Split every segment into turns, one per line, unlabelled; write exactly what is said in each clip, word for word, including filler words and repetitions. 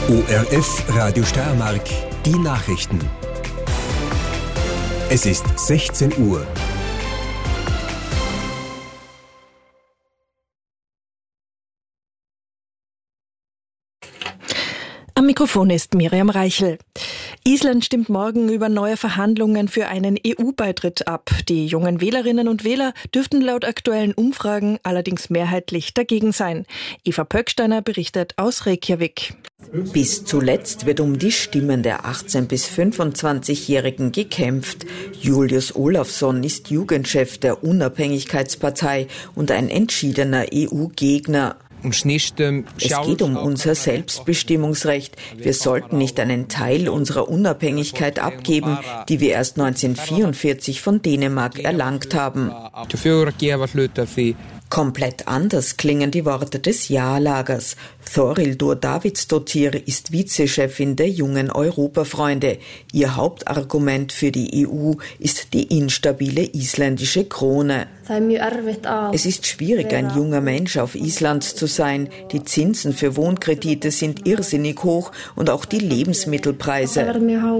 O R F Radio Steiermark, die Nachrichten. Es ist sechzehn Uhr.
Am Mikrofon ist Miriam Reichel. Island stimmt morgen über neue Verhandlungen für einen E U-Beitritt ab. Die jungen Wählerinnen und Wähler dürften laut aktuellen Umfragen allerdings mehrheitlich dagegen sein. Eva Pöcksteiner berichtet aus Reykjavik.
Bis zuletzt wird um die Stimmen der achtzehn- bis fünfundzwanzigjährigen gekämpft. Julius Olafsson ist Jugendchef der Unabhängigkeitspartei und ein entschiedener E U-Gegner. Es geht um unser Selbstbestimmungsrecht. Wir sollten nicht einen Teil unserer Unabhängigkeit abgeben, die wir erst neunzehnhundertvierundvierzig von Dänemark erlangt haben. Komplett anders klingen die Worte des Ja-Lagers. Þorildur Davidsdottir ist Vizechefin der Jungen Europafreunde. Ihr Hauptargument für die E U ist die instabile isländische Krone. Es ist schwierig, ein junger Mensch auf Island zu sein. Die Zinsen für Wohnkredite sind irrsinnig hoch und auch die Lebensmittelpreise.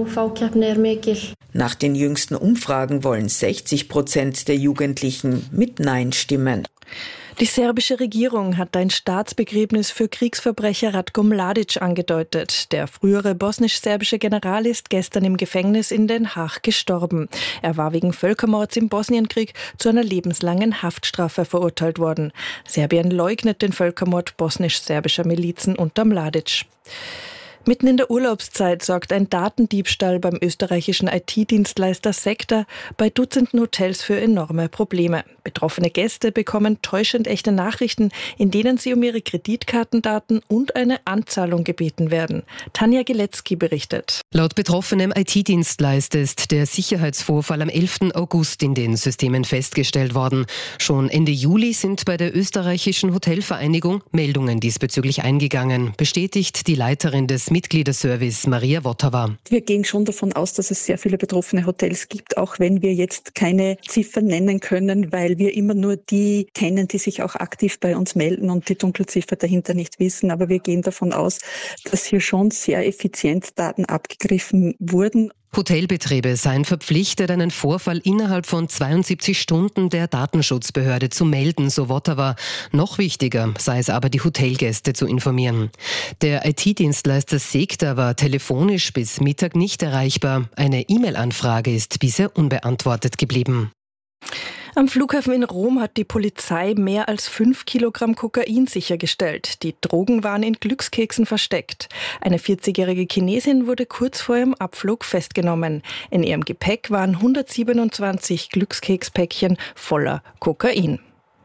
Nach den jüngsten Umfragen wollen sechzig Prozent der Jugendlichen mit Nein stimmen.
Die serbische Regierung hat ein Staatsbegräbnis für Kriegsverbrecher Ratko Mladic angedeutet. Der frühere bosnisch-serbische General ist gestern im Gefängnis in Den Haag gestorben. Er war wegen Völkermords im Bosnienkrieg zu einer lebenslangen Haftstrafe verurteilt worden. Serbien leugnet den Völkermord bosnisch-serbischer Milizen unter Mladic. Mitten in der Urlaubszeit sorgt ein Datendiebstahl beim österreichischen I T-Dienstleister Secta bei Dutzenden Hotels für enorme Probleme. Betroffene Gäste bekommen täuschend echte Nachrichten, in denen sie um ihre Kreditkartendaten und eine Anzahlung gebeten werden. Tanja Gilecki berichtet.
Laut betroffenem I T-Dienstleister ist der Sicherheitsvorfall am elften August in den Systemen festgestellt worden. Schon Ende Juli sind bei der österreichischen Hotelvereinigung Meldungen diesbezüglich eingegangen, bestätigt die Leiterin des Mitgliederservice Maria Votava.
Wir gehen schon davon aus, dass es sehr viele betroffene Hotels gibt, auch wenn wir jetzt keine Ziffern nennen können, weil wir immer nur die kennen, die sich auch aktiv bei uns melden und die Dunkelziffer dahinter nicht wissen. Aber wir gehen davon aus, dass hier schon sehr effizient Daten abgegriffen wurden.
Hotelbetriebe seien verpflichtet, einen Vorfall innerhalb von zweiundsiebzig Stunden der Datenschutzbehörde zu melden, so Votava. Noch wichtiger sei es aber, die Hotelgäste zu informieren. Der I T-Dienstleister Secta war telefonisch bis Mittag nicht erreichbar. Eine E-Mail-Anfrage ist bisher unbeantwortet geblieben.
Am Flughafen in Rom hat die Polizei mehr als fünf Kilogramm Kokain sichergestellt. Die Drogen waren in Glückskeksen versteckt. Eine vierzigjährige Chinesin wurde kurz vor ihrem Abflug festgenommen. In ihrem Gepäck waren hundertsiebenundzwanzig Glückskekspäckchen voller Kokain.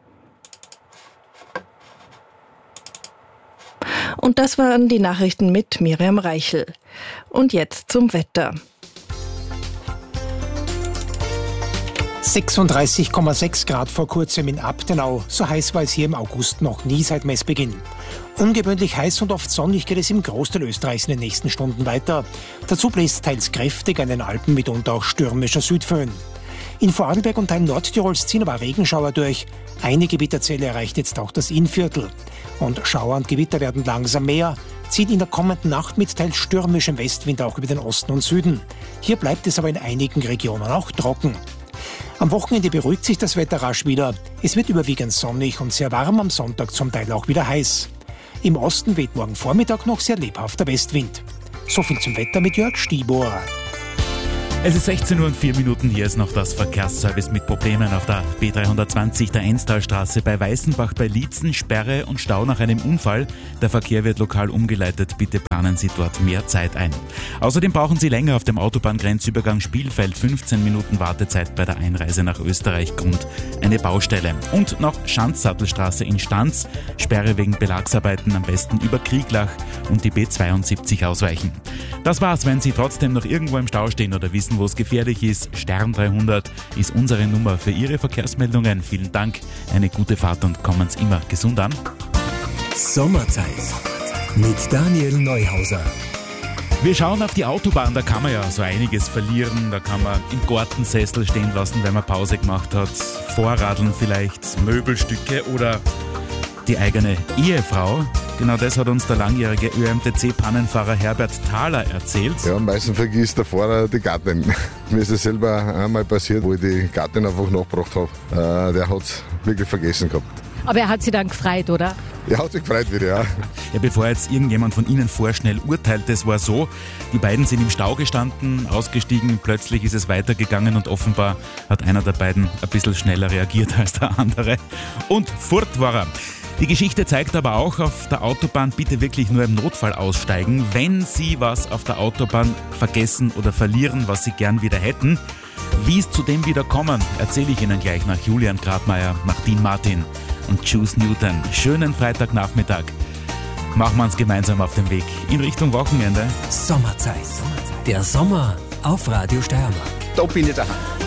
Und das waren die Nachrichten mit Miriam Reichel. Und jetzt zum Wetter.
sechsunddreißig Komma sechs Grad vor kurzem in Abtenau. So heiß war es hier im August noch nie seit Messbeginn. Ungewöhnlich heiß und oft sonnig geht es im Großteil Österreichs in den nächsten Stunden weiter. Dazu bläst teils kräftig an den Alpen, mitunter auch stürmischer Südföhn. In Vorarlberg und Teilen Nordtirols ziehen aber Regenschauer durch. Eine Gewitterzelle erreicht jetzt auch das Innviertel. Und Schauer und Gewitter werden langsam mehr, ziehen in der kommenden Nacht mit teils stürmischem Westwind auch über den Osten und Süden. Hier bleibt es aber in einigen Regionen auch trocken. Am Wochenende beruhigt sich das Wetter rasch wieder. Es wird überwiegend sonnig und sehr warm, am Sonntag zum Teil auch wieder heiß. Im Osten weht morgen Vormittag noch sehr lebhafter Westwind. So viel zum Wetter mit Jörg Stibor.
Es ist sechzehn Uhr und vier Minuten, hier ist noch das Verkehrsservice mit Problemen auf der B dreihundertzwanzig der Enstalstraße bei Weißenbach bei Liezen, Sperre und Stau nach einem Unfall. Der Verkehr wird lokal umgeleitet, bitte planen Sie dort mehr Zeit ein. Außerdem brauchen Sie länger auf dem Autobahngrenzübergang Spielfeld, fünfzehn Minuten Wartezeit bei der Einreise nach Österreich, Grund eine Baustelle. Und noch Schanzsattelstraße in Stanz, Sperre wegen Belagsarbeiten, am besten über Krieglach und die B zweiundsiebzig ausweichen. Das war's, wenn Sie trotzdem noch irgendwo im Stau stehen oder wissen, wo es gefährlich ist. Stern dreihundert ist unsere Nummer für Ihre Verkehrsmeldungen. Vielen Dank, eine gute Fahrt und kommen Sie immer gesund an.
Sommerzeit mit Daniel Neuhauser.
Wir schauen auf die Autobahn, da kann man ja so einiges verlieren. Da kann man im Gartensessel stehen lassen, wenn man Pause gemacht hat. Vorradeln vielleicht, Möbelstücke oder die eigene Ehefrau. Genau das hat uns der langjährige Ö M T C-Pannenfahrer Herbert Thaler erzählt.
Ja, meistens vergisst der Fahrer die Gattin. Mir ist es selber einmal passiert, wo ich die Gattin einfach nachgebracht habe. Äh, der hat es wirklich vergessen gehabt.
Aber er hat sich dann gefreut, oder?
Er hat sich gefreut wieder, ja.
Ja, bevor jetzt irgendjemand von Ihnen vorschnell urteilt, das war so, die beiden sind im Stau gestanden, ausgestiegen, plötzlich ist es weitergegangen und offenbar hat einer der beiden ein bisschen schneller reagiert als der andere. Und fort war er. Die Geschichte zeigt aber auch, auf der Autobahn bitte wirklich nur im Notfall aussteigen, wenn Sie was auf der Autobahn vergessen oder verlieren, was Sie gern wieder hätten. Wie es zu dem wieder kommen, erzähle ich Ihnen gleich nach Julian Grabmeier, nach Dean Martin und Juice Newton. Schönen Freitagnachmittag. Machen wir uns gemeinsam auf den Weg in Richtung Wochenende.
Sommerzeit. Der Sommer auf Radio Steiermark.
Da bin ich daheim.